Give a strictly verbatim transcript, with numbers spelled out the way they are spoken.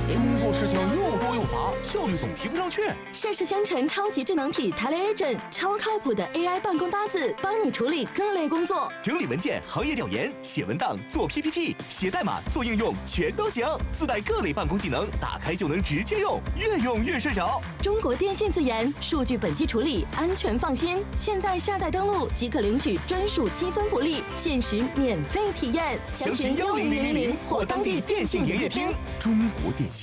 工作事情又多又杂，效率总提不上去。 盛世香城超级智能体 TeleAgent， 超靠谱的 A I 办公搭子，帮你处理各类工作， 整理文件、行业调研、写文档、做 P P T、写代码、做应用，全都行。自带各类办公技能，打开就能直接用，越用越顺手。 中国电信自研，数据本地处理，安全放心。现在下载登录即可领取专属积分福利，限时免费体验。 详询幺零零零零或当地电信营业厅。 中国电信。